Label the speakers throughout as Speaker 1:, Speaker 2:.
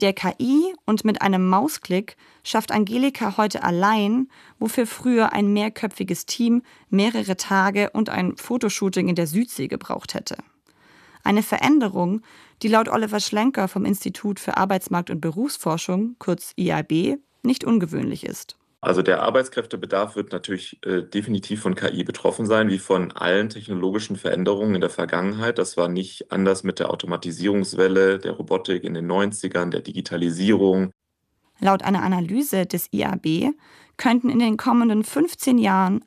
Speaker 1: Der KI und mit einem Mausklick schafft Angelika heute allein, wofür früher ein mehrköpfiges Team mehrere Tage und ein Fotoshooting in der Südsee gebraucht hätte. Eine Veränderung, die laut Oliver Schlenker vom Institut für Arbeitsmarkt- und Berufsforschung, kurz IAB, nicht ungewöhnlich ist.
Speaker 2: Also der Arbeitskräftebedarf wird natürlich definitiv von KI betroffen sein, wie von allen technologischen Veränderungen in der Vergangenheit. Das war nicht anders mit der Automatisierungswelle, der Robotik in den 90ern, der Digitalisierung.
Speaker 1: Laut einer Analyse des IAB könnten in den kommenden 15 Jahren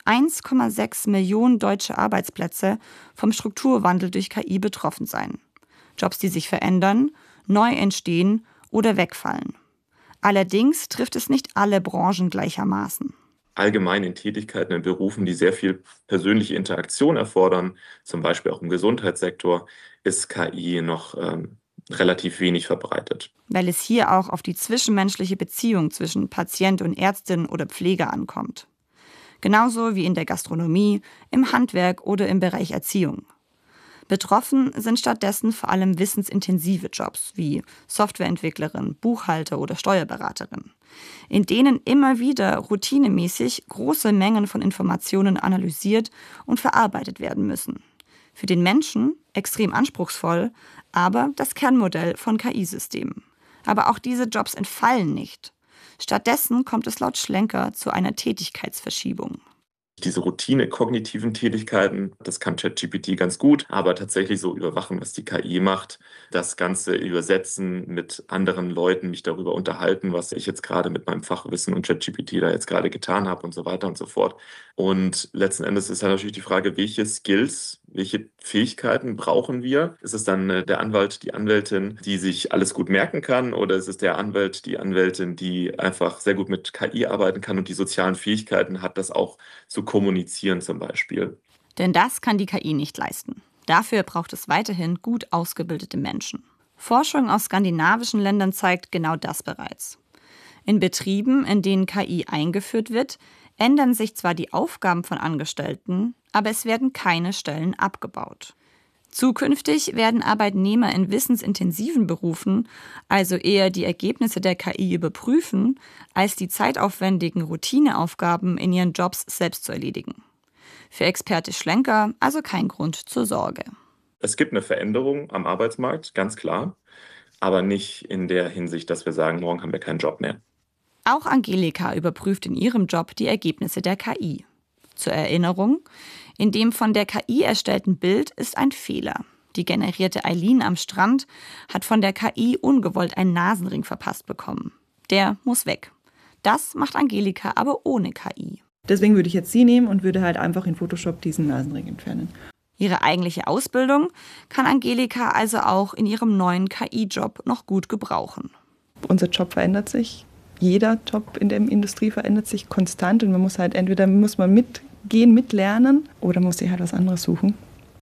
Speaker 1: 1,6 Millionen deutsche Arbeitsplätze vom Strukturwandel durch KI betroffen sein. Jobs, die sich verändern, neu entstehen oder wegfallen. Allerdings trifft es nicht alle Branchen gleichermaßen.
Speaker 2: Allgemein in Tätigkeiten, in Berufen, die sehr viel persönliche Interaktion erfordern, zum Beispiel auch im Gesundheitssektor, ist KI noch relativ wenig verbreitet.
Speaker 1: Weil es hier auch auf die zwischenmenschliche Beziehung zwischen Patient und Ärztin oder Pfleger ankommt. Genauso wie in der Gastronomie, im Handwerk oder im Bereich Erziehung. Betroffen sind stattdessen vor allem wissensintensive Jobs wie Softwareentwicklerin, Buchhalter oder Steuerberaterin, in denen immer wieder routinemäßig große Mengen von Informationen analysiert und verarbeitet werden müssen. Für den Menschen extrem anspruchsvoll, aber das Kernmodell von KI-Systemen. Aber auch diese Jobs entfallen nicht. Stattdessen kommt es laut Schlenker zu einer Tätigkeitsverschiebung.
Speaker 2: Diese Routine-kognitiven Tätigkeiten, das kann ChatGPT ganz gut, aber tatsächlich so überwachen, was die KI macht, das Ganze übersetzen mit anderen Leuten, mich darüber unterhalten, was ich jetzt gerade mit meinem Fachwissen und ChatGPT da jetzt gerade getan habe und so weiter und so fort. Und letzten Endes ist ja natürlich die Frage, welche Skills, welche Fähigkeiten brauchen wir? Ist es dann der Anwalt, die Anwältin, die sich alles gut merken kann, oder ist es der Anwalt, die Anwältin, die einfach sehr gut mit KI arbeiten kann und die sozialen Fähigkeiten hat, das auch zu kommunizieren zum Beispiel?
Speaker 1: Denn das kann die KI nicht leisten. Dafür braucht es weiterhin gut ausgebildete Menschen. Forschung aus skandinavischen Ländern zeigt genau das bereits. In Betrieben, in denen KI eingeführt wird, ändern sich zwar die Aufgaben von Angestellten, aber es werden keine Stellen abgebaut. Zukünftig werden Arbeitnehmer in wissensintensiven Berufen also eher die Ergebnisse der KI überprüfen, als die zeitaufwendigen Routineaufgaben in ihren Jobs selbst zu erledigen. Für Experte Schlenker also kein Grund zur Sorge.
Speaker 2: Es gibt eine Veränderung am Arbeitsmarkt, ganz klar, aber nicht in der Hinsicht, dass wir sagen, morgen haben wir keinen Job mehr.
Speaker 1: Auch Angelika überprüft in ihrem Job die Ergebnisse der KI. Zur Erinnerung, in dem von der KI erstellten Bild ist ein Fehler. Die generierte Eileen am Strand hat von der KI ungewollt einen Nasenring verpasst bekommen. Der muss weg. Das macht Angelika aber ohne KI.
Speaker 3: Deswegen würde ich jetzt sie nehmen und würde halt einfach in Photoshop diesen Nasenring entfernen.
Speaker 1: Ihre eigentliche Ausbildung kann Angelika also auch in ihrem neuen KI-Job noch gut gebrauchen.
Speaker 3: Unser Job verändert sich. Jeder Job in der Industrie verändert sich konstant und man muss halt entweder mitgehen, mitlernen oder muss sich halt was anderes suchen.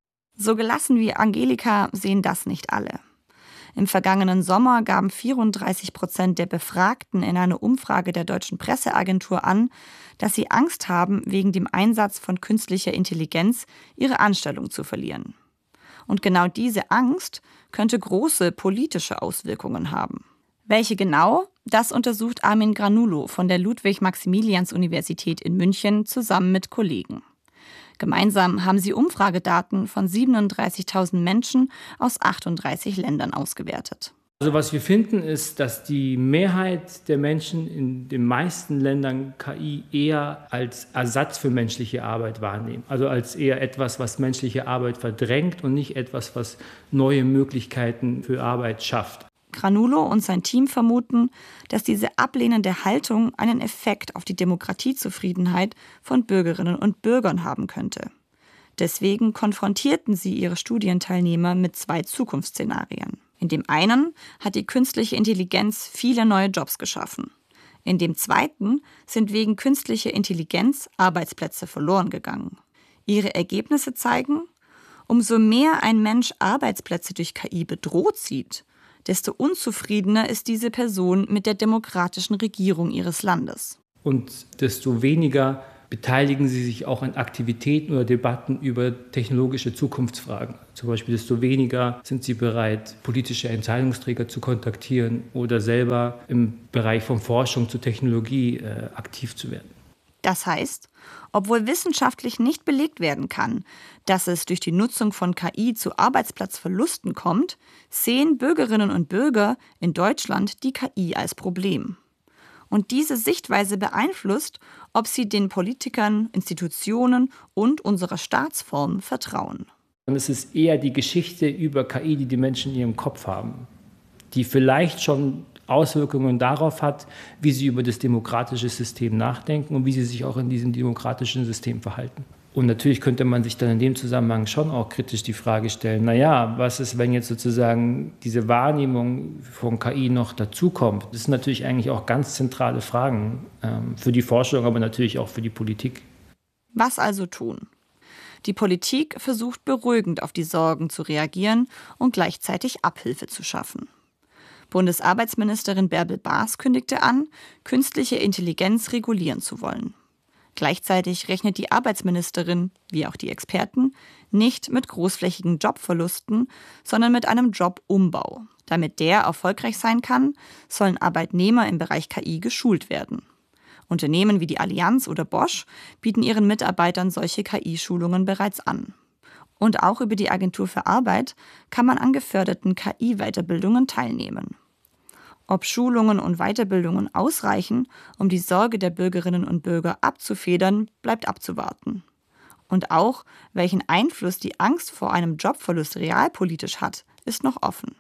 Speaker 1: So gelassen wie Angelika sehen das nicht alle. Im vergangenen Sommer gaben 34% der Befragten in einer Umfrage der Deutschen Presseagentur an, dass sie Angst haben, wegen dem Einsatz von künstlicher Intelligenz ihre Anstellung zu verlieren. Und genau diese Angst könnte große politische Auswirkungen haben. Welche genau? Das untersucht Armin Granulo von der Ludwig-Maximilians-Universität in München zusammen mit Kollegen. Gemeinsam haben sie Umfragedaten von 37.000 Menschen aus 38 Ländern ausgewertet.
Speaker 4: Also was wir finden, ist, dass die Mehrheit der Menschen in den meisten Ländern KI eher als Ersatz für menschliche Arbeit wahrnehmen. Also als eher etwas, was menschliche Arbeit verdrängt und nicht etwas, was neue Möglichkeiten für Arbeit schafft.
Speaker 1: Granulo und sein Team vermuten, dass diese ablehnende Haltung einen Effekt auf die Demokratiezufriedenheit von Bürgerinnen und Bürgern haben könnte. Deswegen konfrontierten sie ihre Studienteilnehmer mit 2 Zukunftsszenarien. In dem einen hat die künstliche Intelligenz viele neue Jobs geschaffen. In dem zweiten sind wegen künstlicher Intelligenz Arbeitsplätze verloren gegangen. Ihre Ergebnisse zeigen, umso mehr ein Mensch Arbeitsplätze durch KI bedroht sieht, desto unzufriedener ist diese Person mit der demokratischen Regierung ihres Landes.
Speaker 4: Und desto weniger beteiligen sie sich auch an Aktivitäten oder Debatten über technologische Zukunftsfragen. Zum Beispiel desto weniger sind sie bereit, politische Entscheidungsträger zu kontaktieren oder selber im Bereich von Forschung zu Technologie aktiv zu werden.
Speaker 1: Das heißt, obwohl wissenschaftlich nicht belegt werden kann, dass es durch die Nutzung von KI zu Arbeitsplatzverlusten kommt, sehen Bürgerinnen und Bürger in Deutschland die KI als Problem. Und diese Sichtweise beeinflusst, ob sie den Politikern, Institutionen und unserer Staatsform vertrauen.
Speaker 4: Und es ist eher die Geschichte über KI, die die Menschen in ihrem Kopf haben, die vielleicht schon Auswirkungen darauf hat, wie sie über das demokratische System nachdenken und wie sie sich auch in diesem demokratischen System verhalten. Und natürlich könnte man sich dann in dem Zusammenhang schon auch kritisch die Frage stellen, naja, was ist, wenn jetzt sozusagen diese Wahrnehmung von KI noch dazukommt? Das sind natürlich eigentlich auch ganz zentrale Fragen für die Forschung, aber natürlich auch für die Politik.
Speaker 1: Was also tun? Die Politik versucht beruhigend auf die Sorgen zu reagieren und gleichzeitig Abhilfe zu schaffen. Bundesarbeitsministerin Bärbel Baas kündigte an, künstliche Intelligenz regulieren zu wollen. Gleichzeitig rechnet die Arbeitsministerin, wie auch die Experten, nicht mit großflächigen Jobverlusten, sondern mit einem Jobumbau. Damit der erfolgreich sein kann, sollen Arbeitnehmer im Bereich KI geschult werden. Unternehmen wie die Allianz oder Bosch bieten ihren Mitarbeitern solche KI-Schulungen bereits an. Und auch über die Agentur für Arbeit kann man an geförderten KI-Weiterbildungen teilnehmen. Ob Schulungen und Weiterbildungen ausreichen, um die Sorge der Bürgerinnen und Bürger abzufedern, bleibt abzuwarten. Und auch, welchen Einfluss die Angst vor einem Jobverlust realpolitisch hat, ist noch offen.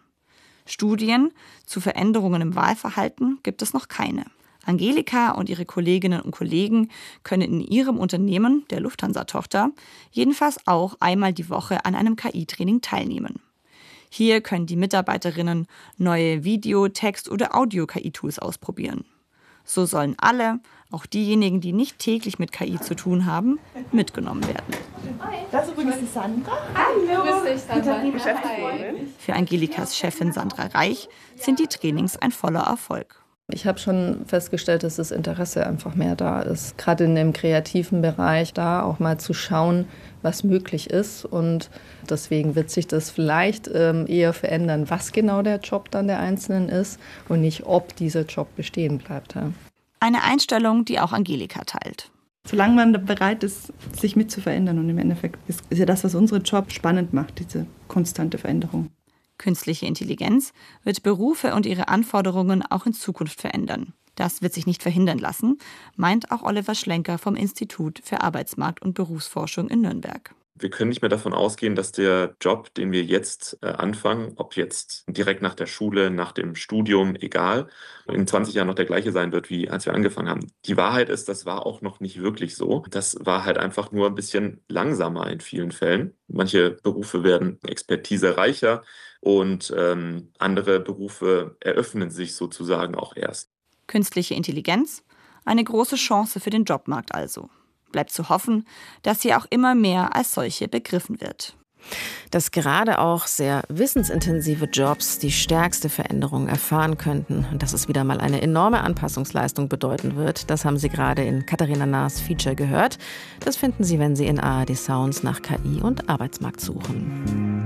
Speaker 1: Studien zu Veränderungen im Wahlverhalten gibt es noch keine. Angelika und ihre Kolleginnen und Kollegen können in ihrem Unternehmen, der Lufthansa-Tochter, jedenfalls auch einmal die Woche an einem KI-Training teilnehmen. Hier können die Mitarbeiterinnen neue Video-, Text- oder Audio-KI-Tools ausprobieren. So sollen alle, auch diejenigen, die nicht täglich mit KI zu tun haben, mitgenommen werden.
Speaker 3: Das ist übrigens die Sandra.
Speaker 5: Hallo. Grüß dich, Sandra.
Speaker 1: Für Angelikas Chefin Sandra Reich sind die Trainings ein voller Erfolg.
Speaker 5: Ich habe schon festgestellt, dass das Interesse einfach mehr da ist. Gerade in dem kreativen Bereich da auch mal zu schauen, was möglich ist. Und deswegen wird sich das vielleicht eher verändern, was genau der Job dann der Einzelnen ist und nicht, ob dieser Job bestehen bleibt. Ja.
Speaker 1: Eine Einstellung, die auch Angelika teilt.
Speaker 3: Solange man bereit ist, sich mit zu verändern. Und im Endeffekt ist ja das, was unseren Job spannend macht, diese konstante Veränderung.
Speaker 1: Künstliche Intelligenz wird Berufe und ihre Anforderungen auch in Zukunft verändern. Das wird sich nicht verhindern lassen, meint auch Oliver Schlenker vom Institut für Arbeitsmarkt- und Berufsforschung in Nürnberg.
Speaker 2: Wir können nicht mehr davon ausgehen, dass der Job, den wir jetzt anfangen, ob jetzt direkt nach der Schule, nach dem Studium, egal, in 20 Jahren noch der gleiche sein wird, wie als wir angefangen haben. Die Wahrheit ist, das war auch noch nicht wirklich so. Das war halt einfach nur ein bisschen langsamer in vielen Fällen. Manche Berufe werden expertisereicher und andere Berufe eröffnen sich sozusagen auch erst.
Speaker 1: Künstliche Intelligenz? Eine große Chance für den Jobmarkt also. Bleibt zu hoffen, dass sie auch immer mehr als solche begriffen wird.
Speaker 6: Dass gerade auch sehr wissensintensive Jobs die stärkste Veränderung erfahren könnten und dass es wieder mal eine enorme Anpassungsleistung bedeuten wird, das haben Sie gerade in Katharina Naas Feature gehört. Das finden Sie, wenn Sie in ARD Sounds nach KI und Arbeitsmarkt suchen.